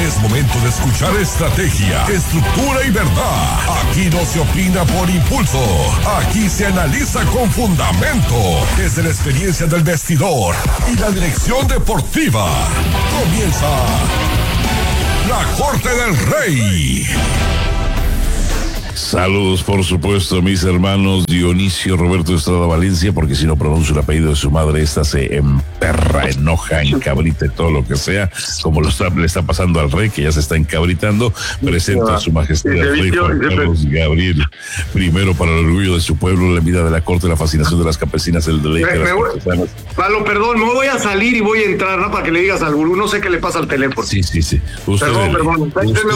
Es momento de escuchar estrategia, estructura y verdad. Aquí no se opina por impulso. Aquí se analiza con fundamento. Desde la experiencia del vestidor y la dirección deportiva. Comienza la Corte del Rey. Saludos, por supuesto, mis hermanos Dionisio Roberto Estrada Valencia, porque si no pronuncio el apellido de su madre, esta se emperra, enoja, encabrita y todo lo que sea, como le está pasando al rey, que ya se está encabritando. Presento a su majestad el rey Juan Carlos Gabriel, primero para el orgullo de su pueblo, la vida de la corte, la fascinación de las campesinas, el deleite de las cortesanas. Pablo, perdón, me voy a salir y voy a entrar, ¿no? Para que le digas al gurú, no sé qué le pasa al teléfono. Sí. Perdón.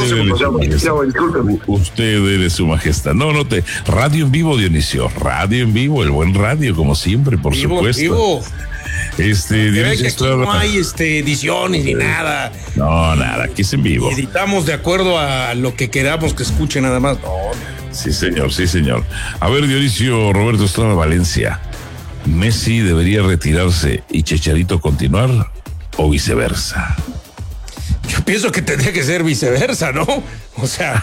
Usted eres su majestad. No te. Radio en vivo, Dionisio. Radio en vivo, el buen radio, como siempre, por supuesto. Vivo. Dionisio Estrada. No hay ediciones ni nada. No, nada, aquí es en vivo. Editamos de acuerdo a lo que queramos que escuche nada más. No. Sí, señor. A ver, Dionisio Roberto Estrada Valencia. ¿Messi debería retirarse y Chicharito continuar o viceversa? Yo pienso que tendría que ser viceversa, ¿no? O sea,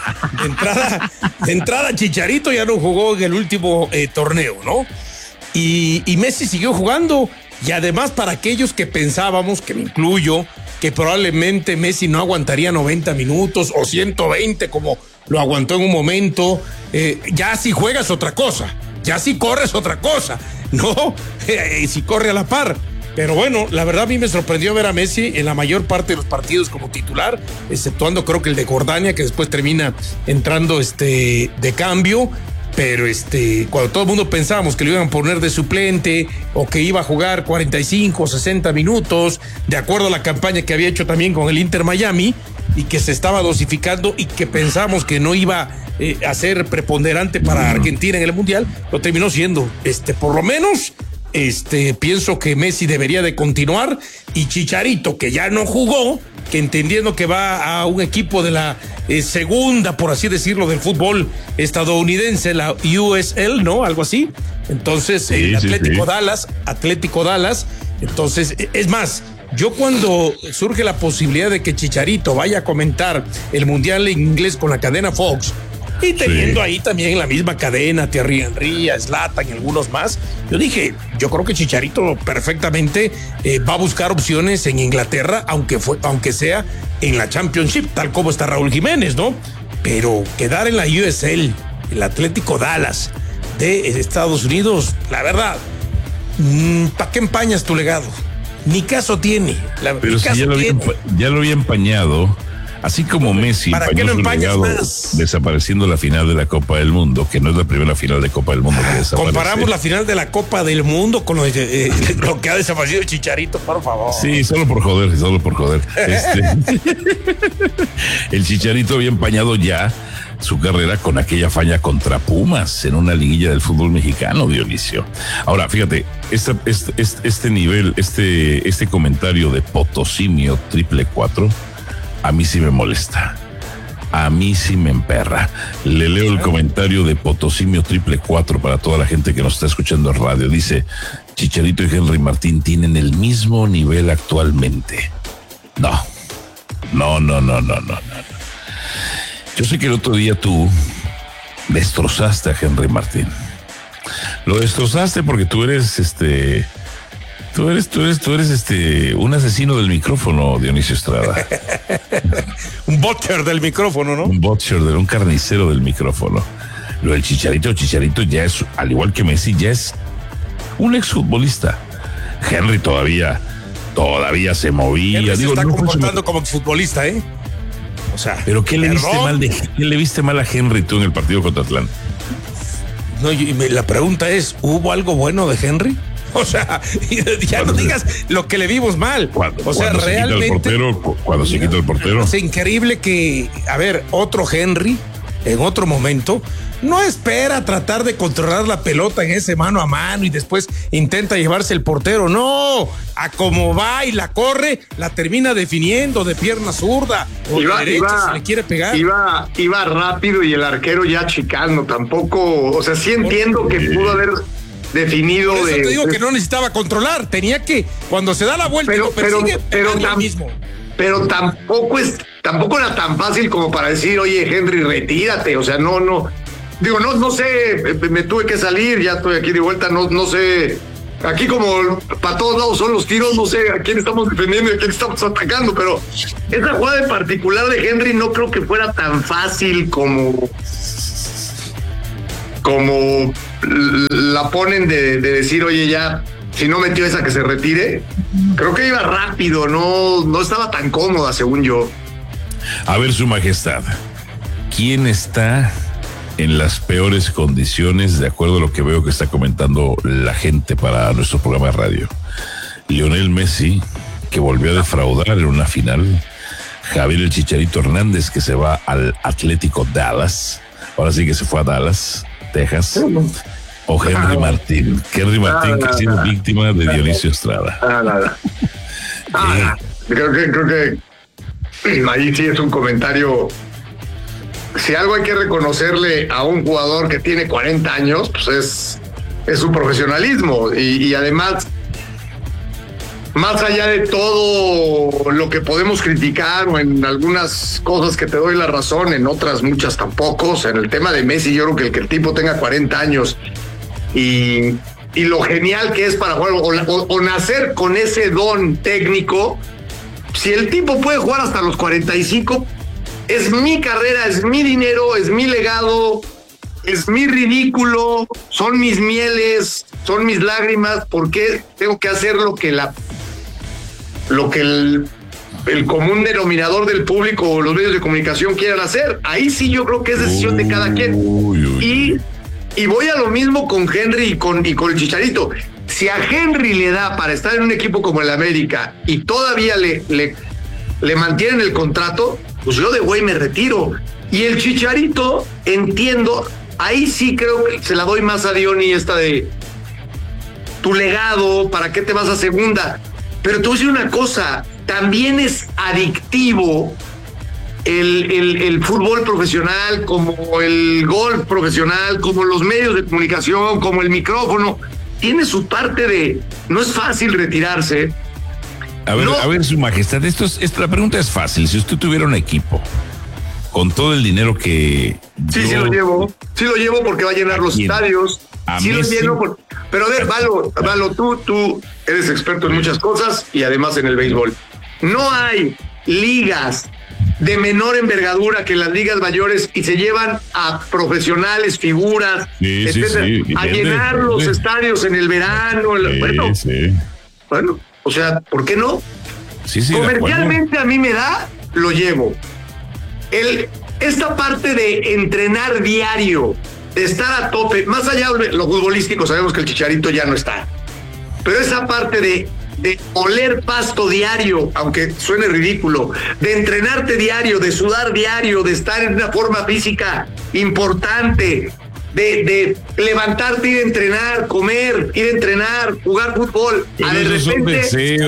de entrada Chicharito ya no jugó en el último torneo, ¿no? Y Messi siguió jugando. Y además, para aquellos que pensábamos, que me incluyo, que probablemente Messi no aguantaría 90 minutos o 120 como lo aguantó en un momento, ya si juegas otra cosa, ya si corres otra cosa, ¿no? Si corre a la par. Pero bueno, la verdad a mí me sorprendió ver a Messi en la mayor parte de los partidos como titular, exceptuando creo que el de Jordania, que después termina entrando de cambio. Pero cuando todo el mundo pensábamos que lo iban a poner de suplente o que iba a jugar 45 o 60 minutos, de acuerdo a la campaña que había hecho también con el Inter Miami, y que se estaba dosificando y que pensamos que no iba a ser preponderante para Argentina en el Mundial, lo terminó siendo. Por lo menos pienso que Messi debería de continuar, y Chicharito, que ya no jugó, que entendiendo que va a un equipo de la segunda, por así decirlo, del fútbol estadounidense, la USL, ¿no? Algo así. Entonces, Atlético Dallas. Entonces, es más, yo cuando surge la posibilidad de que Chicharito vaya a comentar el Mundial en inglés con la cadena Fox, y teniendo ahí también la misma cadena, Thierry Henry, Zlatan y algunos más, yo dije, yo creo que Chicharito perfectamente va a buscar opciones en Inglaterra, aunque sea en la Championship, tal como está Raúl Jiménez, ¿no? Pero quedar en la USL, el Atlético Dallas de Estados Unidos, la verdad, ¿para qué empañas tu legado? Ni caso tiene. Pero si ya lo había empañado. Así como Messi empañó su legado desapareciendo la final de la Copa del Mundo, que no es la primera final de Copa del Mundo que desaparece. Comparamos la final de la Copa del Mundo con lo que ha desaparecido el Chicharito, por favor. Sí, solo por joder. El Chicharito había empañado ya su carrera con aquella falla contra Pumas en una liguilla del fútbol mexicano, Dionisio. Ahora, fíjate, este nivel, este comentario de Potosimio 444, a mí sí me molesta. A mí sí me emperra. Le leo el comentario de Potosimio 444 para toda la gente que nos está escuchando en radio. Dice, Chicharito y Henry Martín tienen el mismo nivel actualmente. No. Yo sé que el otro día tú destrozaste a Henry Martín. Lo destrozaste porque tú eres Tú eres un asesino del micrófono, Dionisio Estrada. Un butcher del micrófono, ¿no? Un carnicero del micrófono. Lo del Chicharito ya es, al igual que Messi, ya es un exfutbolista. Henry todavía se movía. Henry se está comportando como futbolista, ¿eh? O sea, pero ¿qué le viste mal a Henry tú en el partido contra Atlanta? No, la pregunta es, ¿hubo algo bueno de Henry? O sea, ya no digas lo que le vimos mal. O sea, realmente. Cuando se quita el portero. Es increíble que, otro Henry, en otro momento, no espera tratar de controlar la pelota en ese mano a mano y después intenta llevarse el portero. No, a como va y la corre, la termina definiendo de pierna zurda o de derecha, se le quiere pegar. Iba rápido y el arquero ya chicando. Tampoco, o sea, sí entiendo que pudo haber definido. Por eso te digo que no necesitaba controlar, tenía que, cuando se da la vuelta y lo persigue, mismo. Pero tampoco es tampoco era tan fácil como para decir, oye, Henry, retírate. O sea, no. Digo, no sé, me tuve que salir, ya estoy aquí de vuelta, no sé. Aquí como para todos lados son los tiros, no sé a quién estamos defendiendo y a quién estamos atacando, pero esa jugada en particular de Henry no creo que fuera tan fácil como la ponen de decir, oye, ya, si no metió esa que se retire. Creo que iba rápido, no estaba tan cómoda, según yo. A ver, Su Majestad, ¿quién está en las peores condiciones, de acuerdo a lo que veo que está comentando la gente para nuestro programa de radio? Lionel Messi, que volvió a defraudar en una final. Javier el Chicharito Hernández, que se va al Atlético Dallas. Ahora sí que se fue a Dallas, Texas. O Henry Martín. Henry Martín, que ha sido víctima de Dionisio Estrada. Creo que ahí sí es un comentario. Si algo hay que reconocerle a un jugador que tiene 40 años, pues es su profesionalismo. Y además, más allá de todo lo que podemos criticar, o en algunas cosas que te doy la razón, en otras muchas tampoco. O sea, en el tema de Messi, yo creo que el tipo tenga 40 años y lo genial que es para jugar, o nacer con ese don técnico, si el tipo puede jugar hasta los 45, es mi carrera, es mi dinero, es mi legado, es mi ridículo, son mis mieles, son mis lágrimas. ¿Por qué tengo que hacer lo que el común denominador del público o los medios de comunicación quieran hacer? Ahí sí yo creo que es decisión de cada quien. Y voy a lo mismo con Henry y con el Chicharito. Si a Henry le da para estar en un equipo como el América y todavía le mantienen el contrato, pues yo de güey me retiro. Y el Chicharito, entiendo, ahí sí creo que se la doy más a Diony, esta de tu legado, ¿para qué te vas a segunda? Pero te voy a decir una cosa, también es adictivo el fútbol profesional, como el golf profesional, como los medios de comunicación, como el micrófono. Tiene su parte de, no es fácil retirarse. A ver, Su Majestad, la pregunta es fácil. Si usted tuviera un equipo con todo el dinero que... Sí lo llevo porque va a llenar los estadios. Sí lo lleno. Pero a ver, Valo, tú eres experto en muchas cosas y además en el béisbol. No hay ligas de menor envergadura que las ligas mayores y se llevan a profesionales, figuras, etcétera, a llenar los estadios en el verano. Bueno, o sea, ¿por qué no? Comercialmente a mí me da, lo llevo. Esta parte de entrenar diario, de estar a tope, más allá de lo futbolístico, sabemos que el Chicharito ya no está. Pero esa parte de oler pasto diario, aunque suene ridículo, de entrenarte diario, de sudar diario, de estar en una forma física importante, de levantarte, ir a entrenar, comer, ir a entrenar, jugar fútbol, de repente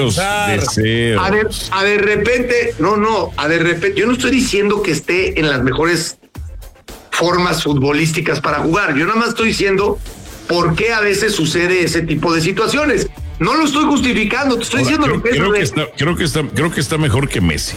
yo no estoy diciendo que esté en las mejores formas futbolísticas para jugar, yo nada más estoy diciendo por qué a veces sucede ese tipo de situaciones. No lo estoy justificando, te estoy diciendo lo que es. Creo que está mejor que Messi.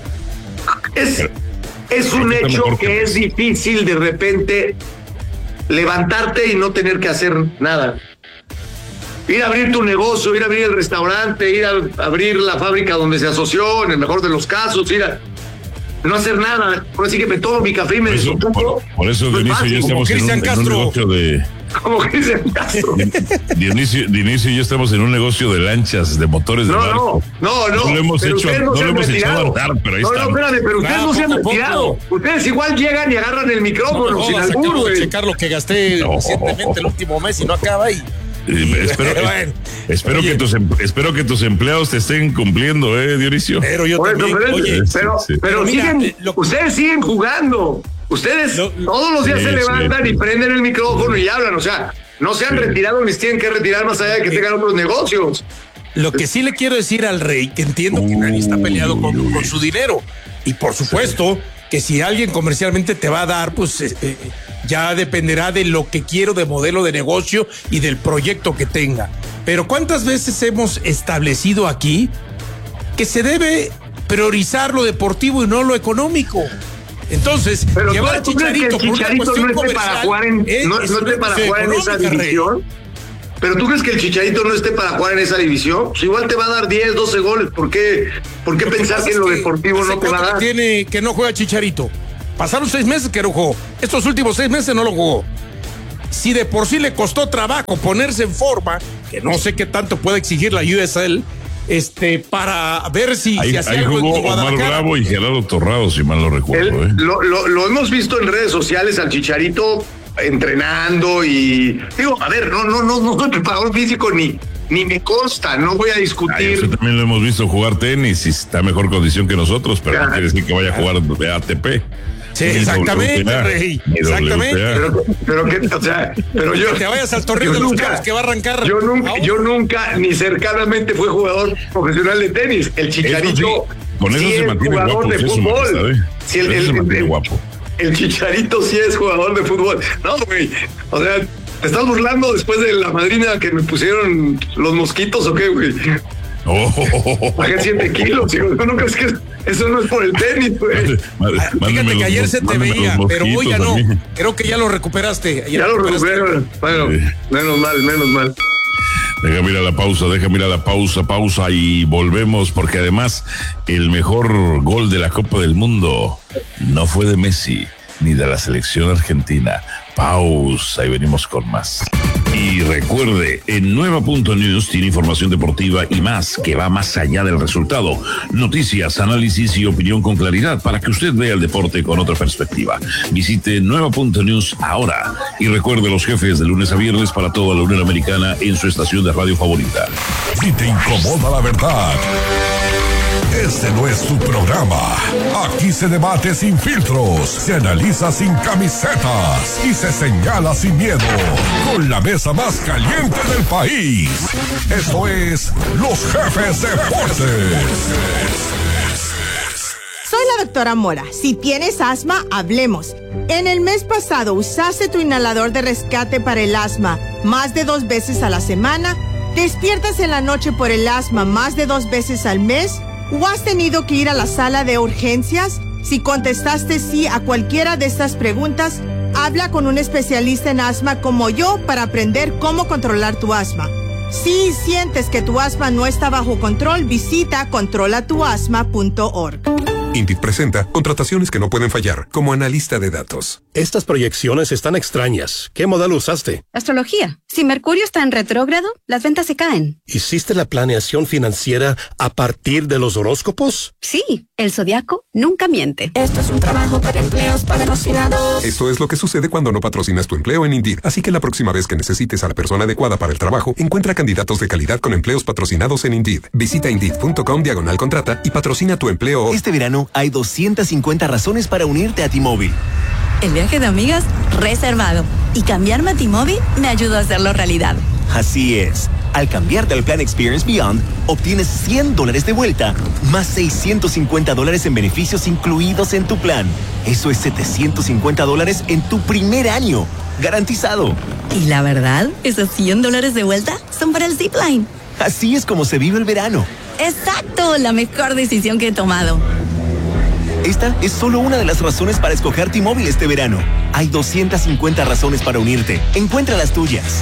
Es un hecho que es difícil de repente levantarte y no tener que hacer nada. Ir a abrir tu negocio, ir a abrir el restaurante, ir a abrir la fábrica donde se asoció, en el mejor de los casos, ir a no hacer nada. Por así que me tomo mi café y me desocupo. Por eso, Dionisio, ya estamos en un negocio de... Como Cristian Castro. Dionisio y yo estamos en un negocio de lanchas, de motores de barco. No lo hemos echado a andar, pero ahí está. Espérame, pero ustedes no se han retirado. Ustedes igual llegan y agarran el micrófono sin albur, güey. Checar lo que gasté recientemente el último mes y no acaba ahí. Espero que tus empleados te estén cumpliendo, Dionisio. Pero yo también, pero siguen, ustedes siguen jugando. Ustedes todos los días se levantan y prenden el micrófono y hablan. O sea, no se han retirado ni tienen que retirar más allá de que tengan otros negocios. Lo que sí le quiero decir al Rey, que entiendo que nadie está peleado con su dinero. Y por supuesto que si alguien comercialmente te va a dar, pues ya dependerá de lo que quiero, de modelo de negocio y del proyecto que tenga. Pero ¿cuántas veces hemos establecido aquí que se debe priorizar lo deportivo y no lo económico. Entonces, pero llevar a Chicharito por una cuestión no esté para jugar en, no esté para jugar en esa división. Pero tú crees que el Chicharito no esté para jugar en esa división? Pues igual te va a dar 10, 12 goles. ¿Por qué pensar que en lo deportivo no te va a dar? Tiene que no juega Chicharito. Pasaron 6 meses que no jugó. Estos últimos 6 meses no lo jugó. Si de por sí le costó trabajo ponerse en forma, que no sé qué tanto puede exigir la USL, para ver si ahí jugó Omar Bravo y Gerardo Torrado, si mal lo recuerdo. Lo hemos visto en redes sociales al Chicharito entrenando y digo, a ver, no soy preparador físico ni me consta, no voy a discutir. También lo hemos visto jugar tenis y está en mejor condición que nosotros, pero no quiere decir que vaya a jugar de ATP. Sí, exactamente, Rey. Exactamente. Pero yo. Que te vayas al Torneo de los Cabos que va a arrancar. Yo nunca ni cercanamente fui jugador profesional de tenis. El Chicharito. Con eso se mantiene guapo. De fútbol. Sí, se mantiene guapo. El Chicharito sí es jugador de fútbol. No, güey. O sea, ¿te estás burlando después de la madrina que me pusieron los mosquitos o qué, güey? Bajé 7 kilos, hijo. ¿No crees que eso no es por el tenis, güey? Fíjate que ayer se te veía, pero hoy ya no. Creo que ya lo recuperaste. Ya lo recuperé. Bueno, menos mal. Déjame ir a la pausa y volvemos, porque además el mejor gol de la Copa del Mundo no fue de Messi ni de la selección argentina. Pausa y venimos con más. Y recuerde, en Nueva.News tiene información deportiva y más que va más allá del resultado. Noticias, análisis y opinión con claridad para que usted vea el deporte con otra perspectiva. Visite Nueva.News ahora y recuerde los jefes de lunes a viernes para toda la Unión Americana en su estación de radio favorita. Si te incomoda la verdad, este no es tu programa. Aquí se debate sin filtros, se analiza sin camisetas y se señala sin miedo. Con la mesa más caliente del país. Esto es Los Jefes Deportes. Soy la doctora Mora. Si tienes asma, hablemos. En el mes pasado, ¿usaste tu inhalador de rescate para el asma más de 2 veces a la semana? ¿Despiertas en la noche por el asma más de 2 veces al mes? ¿O has tenido que ir a la sala de urgencias? Si contestaste sí a cualquiera de estas preguntas, habla con un especialista en asma como yo para aprender cómo controlar tu asma. Si sientes que tu asma no está bajo control, visita controlatuasma.org. INDIT presenta contrataciones que no pueden fallar, como analista de datos. Estas proyecciones están extrañas. ¿Qué modelo usaste? Astrología. Si Mercurio está en retrógrado, las ventas se caen. ¿Hiciste la planeación financiera a partir de los horóscopos? Sí, el zodiaco nunca miente. Esto es un trabajo para empleos patrocinados. Esto es lo que sucede cuando no patrocinas tu empleo en Indeed. Así que la próxima vez que necesites a la persona adecuada para el trabajo, encuentra candidatos de calidad con empleos patrocinados en Indeed. Visita Indeed.com/contrata y patrocina tu empleo. Este verano hay 250 razones para unirte a T-Mobile. El viaje de amigas, reservado. Y cambiarme a T-Mobile me ayudó a hacerlo realidad. Así es. Al cambiarte al plan Experience Beyond, obtienes $100 de vuelta, más $650 en beneficios incluidos en tu plan. Eso es $750 en tu primer año. Garantizado. Y la verdad, esos $100 de vuelta son para el Zipline. Así es como se vive el verano. Exacto, la mejor decisión que he tomado. Esta es solo una de las razones para escoger T-Mobile este verano. Hay 250 razones para unirte. Encuentra las tuyas.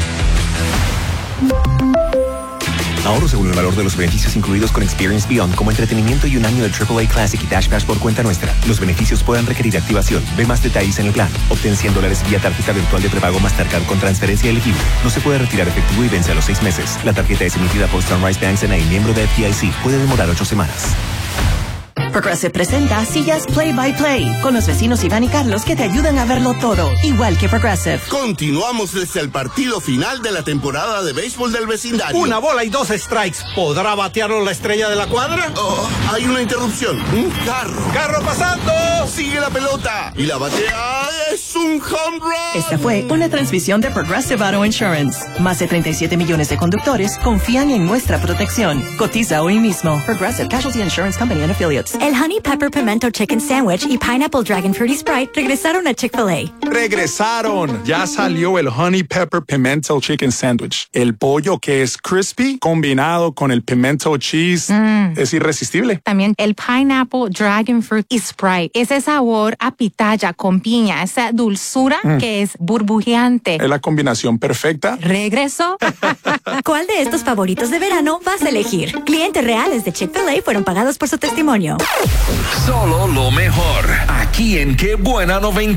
Ahorro según el valor de los beneficios incluidos con Experience Beyond, como entretenimiento y un año de AAA Classic y Dash Pass por cuenta nuestra. Los beneficios pueden requerir activación. Ve más detalles en el plan. Obtén $100 vía tarjeta virtual de prepago Mastercard con transferencia elegible. No se puede retirar efectivo y vence a los 6 meses. La tarjeta es emitida por Sunrise Banks N.A., miembro de FDIC. Puede demorar 8 semanas. Progressive presenta Sillas Play by Play con los vecinos Iván y Carlos que te ayudan a verlo todo, igual que Progressive. Continuamos desde el partido final de la temporada de béisbol del vecindario. Una bola y 2 strikes. ¿Podrá batearlo la estrella de la cuadra? Oh, hay una interrupción. Un carro. ¡Carro pasando! Sí, persigue la pelota y la batea. ¡Es un home run! Esta fue una transmisión de Progressive Auto Insurance. Más de 37 millones de conductores confían en nuestra protección. Cotiza hoy mismo. Progressive Casualty Insurance Company and Affiliates. El Honey Pepper Pimento Chicken Sandwich y Pineapple Dragon Fruity Sprite regresaron a Chick-fil-A. ¡Regresaron! Ya salió el Honey Pepper Pimento Chicken Sandwich. El pollo que es crispy combinado con el pimento cheese es irresistible. También el Pineapple Dragon Fruit y Sprite. Ese sabor a pitaya con piña, esa dulzura que es burbujeante. Es la combinación perfecta. ¿Regresó? ¿Cuál de estos favoritos de verano vas a elegir? Clientes reales de Chick-fil-A fueron pagados por su testimonio. Solo lo mejor, aquí en Qué Buena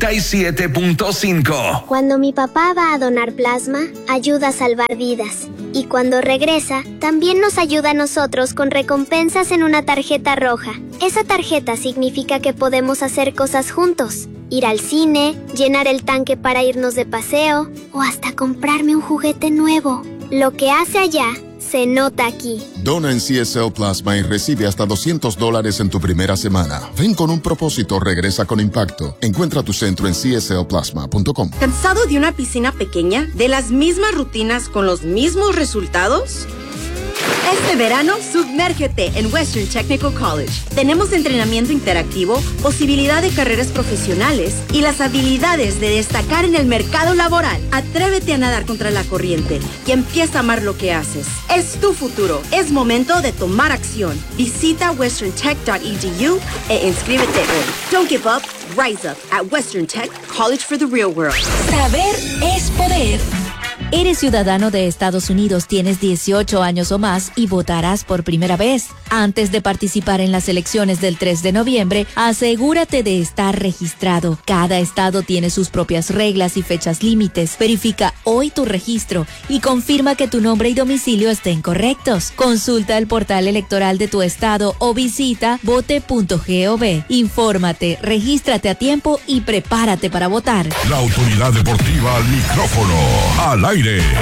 97.5. Cuando mi papá va a donar plasma, ayuda a salvar vidas. Y cuando regresa, también nos ayuda a nosotros con recompensas en una tarjeta roja. Esa tarjeta significa que podemos hacer cosas juntos. Ir al cine, llenar el tanque para irnos de paseo o hasta comprarme un juguete nuevo. Lo que hace allá se nota aquí. Dona en CSL Plasma y recibe hasta $200 en tu primera semana. Ven con un propósito, regresa con impacto. Encuentra tu centro en cslplasma.com. ¿Cansado de una piscina pequeña? ¿De las mismas rutinas con los mismos resultados? Este verano, sumérgete en Western Technical College. Tenemos entrenamiento interactivo, posibilidad de carreras profesionales y las habilidades de destacar en el mercado laboral. Atrévete a nadar contra la corriente y empieza a amar lo que haces. Es tu futuro. Es momento de tomar acción. Visita westerntech.edu e inscríbete hoy. Don't give up. Rise up at Western Tech College for the Real World. Saber es poder. Eres ciudadano de Estados Unidos, tienes 18 años o más y votarás por primera vez. Antes de participar en las elecciones del 3 de noviembre, asegúrate de estar registrado. Cada estado tiene sus propias reglas y fechas límites. Verifica hoy tu registro y confirma que tu nombre y domicilio estén correctos. Consulta el portal electoral de tu estado o visita vote.gov. Infórmate, regístrate a tiempo y prepárate para votar. La autoridad deportiva al micrófono, al aire.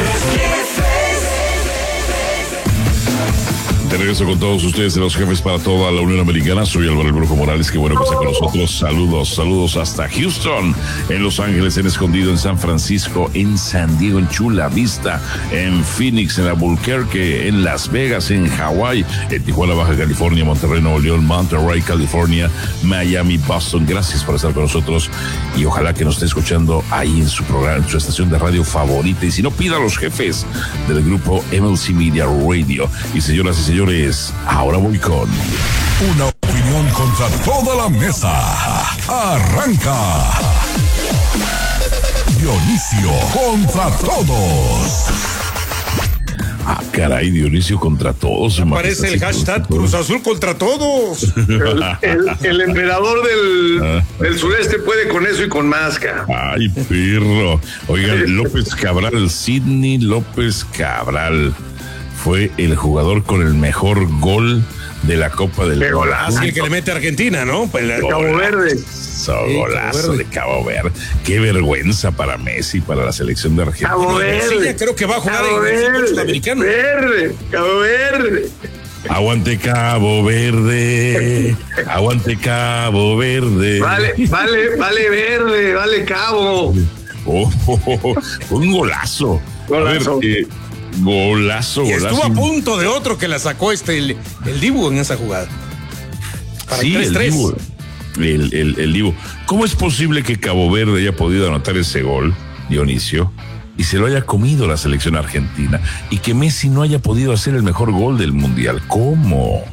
De regreso con todos ustedes de los jefes para toda la Unión Americana. Soy Álvaro El Brujo Morales, qué bueno que está con nosotros. Saludos hasta Houston, en Los Ángeles, en Escondido, en San Francisco, en San Diego, en Chula Vista, en Phoenix, en Albuquerque, en Las Vegas, en Hawái, en Tijuana, Baja California, Monterrey, Nuevo León, Monterrey, California, Miami, Boston. Gracias por estar con nosotros y ojalá que nos esté escuchando ahí en su programa, en su estación de radio favorita. Y si no, pida a los jefes del grupo MLC Media Radio. Y señoras y señores, ahora voy con una opinión contra toda la mesa. Arranca Dionisio contra todos. Ah, caray, Dionisio contra todos. Aparece el hashtag Cruz Azul contra todos. El emperador del sureste puede con eso y con más, cara. Ay, perro. Oigan, López Cabral, Sidney López Cabral fue el jugador con el mejor gol de la Copa del Mundo. Así que le mete a Argentina, ¿no? Cabo Verde. Golazo de Cabo Verde. Qué vergüenza para Messi, para la selección de Argentina. Cabo Verde. Sí, ya creo que va a jugar Cabo en el Verde. Sudamericano. Cabo Verde. Aguante Cabo Verde. Aguante Cabo Verde. Vale Verde, vale Cabo. Un golazo. Golazo. A ver, golazo. Y estuvo a punto de otro que la sacó el Dibu en esa jugada. Para sí, el 3-3. El Dibu. ¿Cómo es posible que Cabo Verde haya podido anotar ese gol, Dionisio, y se lo haya comido la selección argentina, y que Messi no haya podido hacer el mejor gol del Mundial? ¿Cómo?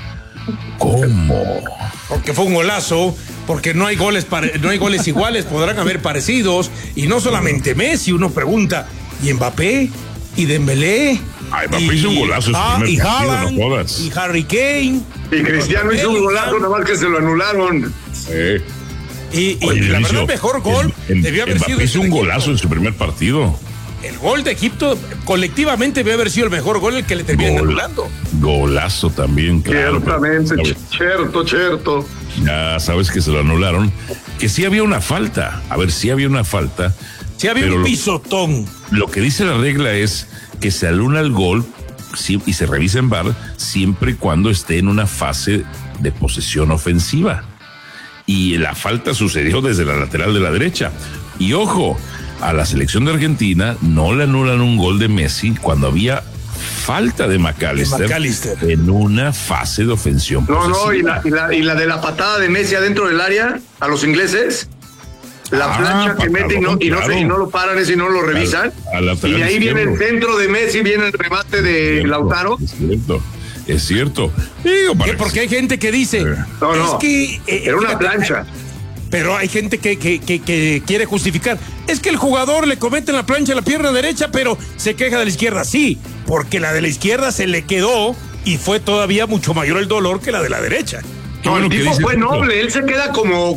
Porque fue un golazo, porque no hay goles iguales, podrán haber parecidos, y no solamente Messi. Uno pregunta, ¿y Mbappé? ¿Y Dembélé? Mbappé hizo un golazo en su primer partido, Haaland, no jodas. y Harry Kane. Y Cristiano hizo un golazo, nada más que se lo anularon. Sí. Y la verdad, el mejor gol debió haber sido. Mbappé hizo un golazo en su primer partido. El gol de Egipto colectivamente debe haber sido el mejor gol, el que le terminan anulando. Golazo también, claro. Ciertamente, cierto. Ya sabes que se lo anularon. Que sí había una falta. A ver, sí había una falta. Sí había un pisotón. Lo que dice la regla es que se anula el gol y se revisa en VAR siempre y cuando esté en una fase de posesión ofensiva. y la falta sucedió desde la lateral de la derecha. Y ojo, a la selección de Argentina no le anulan un gol de Messi cuando había falta de McAllister en una fase de ofensión. No, y la de la patada de Messi adentro del área a los ingleses. La plancha que mete y no lo paran, ese y no lo revisan. Y de ahí viene el centro de Messi, viene el remate de Lautaro. Es cierto. Digo, porque hay gente que dice es que era una plancha. Pero hay gente que quiere justificar. Es que el jugador le comete en la plancha la pierna derecha, pero se queja de la izquierda. Sí, porque la de la izquierda se le quedó y fue todavía mucho mayor el dolor que la de la derecha. No, el tipo fue noble, él se queda como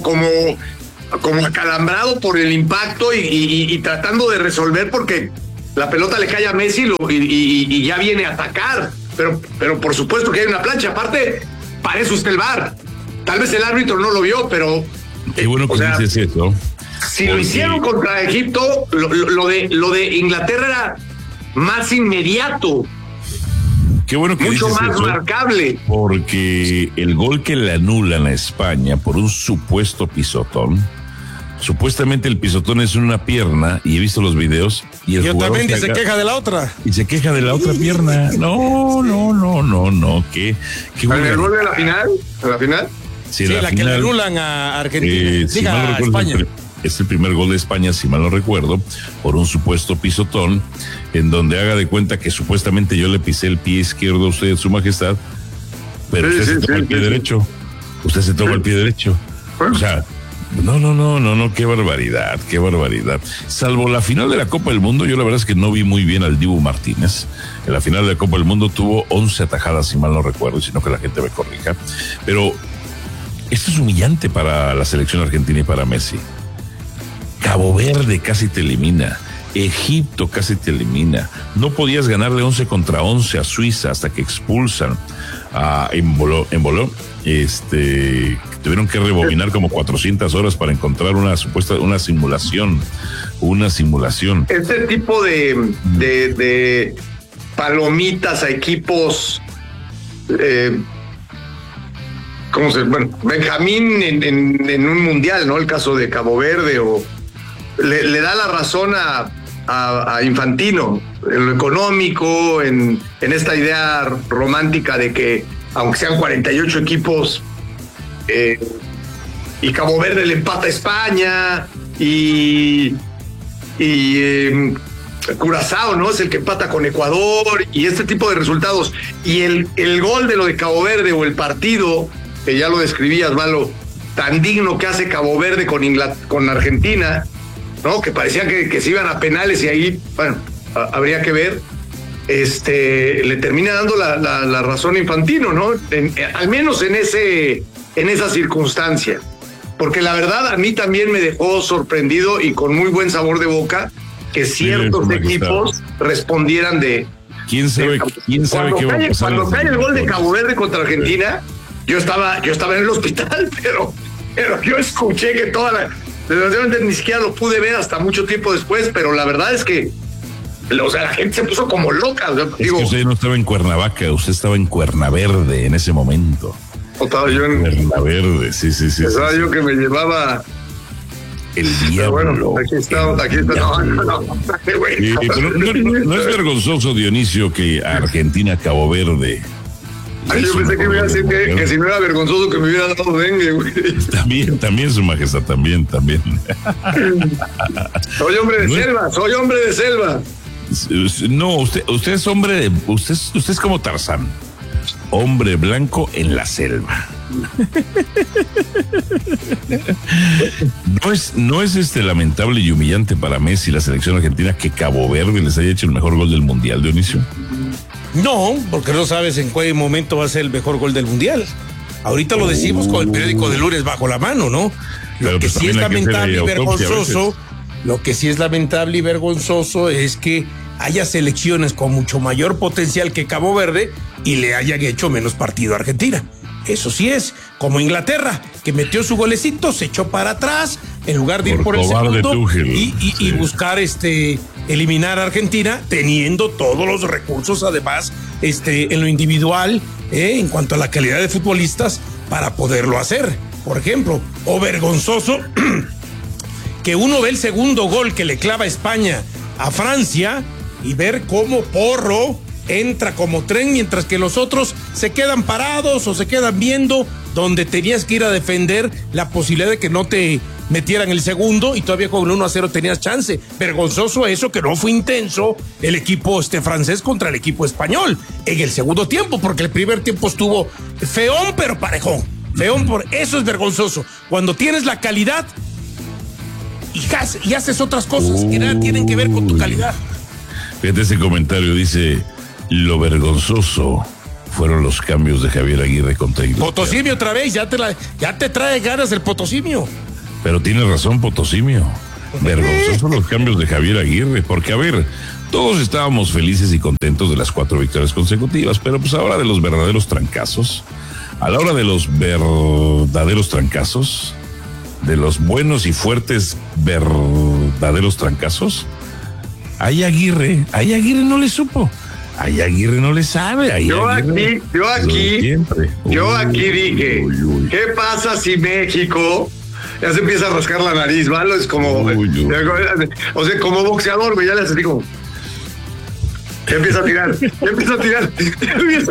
acalambrado por el impacto y tratando de resolver porque la pelota le cae a Messi y ya viene a atacar. Pero por supuesto que hay una plancha. Aparte, parece usted el VAR. Tal vez el árbitro no lo vio, pero... Qué bueno que dices eso. Si lo hicieron contra Egipto, lo de Inglaterra era más inmediato. Qué bueno que mucho dices más eso, marcable. Porque el gol que le anulan a España por un supuesto pisotón, supuestamente el pisotón es en una pierna, y he visto los videos, y el jugador se queja de la otra. Y se queja de la otra pierna. No. ¿Qué ¿En el gol de la final? ¿En la final? Sí, la que le anulan a Argentina. Si mal no recuerdo, España. Es el primer gol de España, si mal no recuerdo, por un supuesto pisotón, en donde haga de cuenta que supuestamente yo le pisé el pie izquierdo a usted, Su Majestad, pero usted se toma el pie derecho. Usted se toma el pie derecho. O sea, no, qué barbaridad. Salvo la final de la Copa del Mundo, yo la verdad es que no vi muy bien al Dibu Martínez. En la final de la Copa del Mundo tuvo 11 atajadas, si mal no recuerdo, sino que la gente me corrija. Pero esto es humillante para la selección argentina y para Messi. Cabo Verde casi te elimina. Egipto casi te elimina. No podías ganarle 11 contra 11 a Suiza hasta que expulsan a Embolo. Tuvieron que rebobinar como 400 horas para encontrar una simulación. Este tipo de palomitas a equipos, Benjamín en un mundial, ¿no? El caso de Cabo Verde, o le da la razón a Infantino en lo económico, en esta idea romántica de que aunque sean 48 equipos y Cabo Verde le empata a España y Curazao, ¿no? Es el que empata con Ecuador, y este tipo de resultados, y el gol de lo de Cabo Verde, o el partido que ya lo describías, Malo, tan digno que hace Cabo Verde con Argentina, ¿no? Que parecía que se iban a penales, y ahí, bueno, habría que ver. Le termina dando la razón a Infantino, ¿no? Al menos en esa circunstancia. Porque la verdad a mí también me dejó sorprendido y con muy buen sabor de boca que ciertos equipos respondieran de... ¿Quién sabe qué va a pasar? Cuando cae el gol de Cabo Verde contra Argentina, yo estaba en el hospital, pero yo escuché que desgraciadamente ni siquiera lo pude ver hasta mucho tiempo después, pero la verdad es que, o sea, la gente se puso como loca. Que usted no estaba en Cuernavaca, usted estaba en Cuernaverde en ese momento. Estaba yo en Cuernaverde, sí. Estaba yo que me llevaba el diablo. Bueno, aquí está. No, no es vergonzoso, Dionisio, que Argentina, Cabo Verde. Ay, yo pensé que me iba a decir que si no era vergonzoso que me hubiera dado dengue, güey. También, Su Majestad, también. Soy hombre de selva. No, usted es hombre usted es como Tarzán. Hombre blanco en la selva. No es lamentable y humillante para Messi y la selección argentina que Cabo Verde les haya hecho el mejor gol del mundial, Dionisio. No, porque no sabes en qué momento va a ser el mejor gol del mundial. Ahorita lo decimos con el periódico de lunes bajo la mano, ¿no? Lo que sí es lamentable y vergonzoso es que haya selecciones con mucho mayor potencial que Cabo Verde y le hayan hecho menos partido a Argentina. Eso sí es, como Inglaterra, que metió su golecito, se echó para atrás, en lugar de ir por el segundo y buscar eliminar a Argentina, teniendo todos los recursos, además, en lo individual, en cuanto a la calidad de futbolistas, para poderlo hacer. por ejemplo, o vergonzoso que uno ve el segundo gol que le clava España a Francia y ver cómo Porro entra como tren mientras que los otros se quedan parados o se quedan viendo, donde tenías que ir a defender la posibilidad de que no te metieran el segundo y todavía con 1-0 tenías chance. Vergonzoso eso, que no fue intenso el equipo francés contra el equipo español en el segundo tiempo, porque el primer tiempo estuvo feón pero parejón. Eso es vergonzoso. Cuando tienes la calidad y haces otras cosas que nada tienen que ver con tu calidad. Fíjate ese comentario, dice: lo vergonzoso fueron los cambios de Javier Aguirre contra Inglaterra. Potosimio otra vez, ya te trae ganas el Potosimio. Pero tiene razón Potosimio. Vergonzosos los cambios de Javier Aguirre, porque a ver, todos estábamos felices y contentos de las 4 victorias consecutivas, pero pues ahora de los verdaderos trancazos, a la hora de los verdaderos trancazos, de los buenos y fuertes verdaderos trancazos, ahí Aguirre no le supo. Ahí Aguirre no le sabe. Yo aquí dije, ¿qué pasa si México ya se empieza a rascar la nariz, ¿vale? Es como, o sea, como boxeador, güey, ya le hace así como, ya empieza a tirar.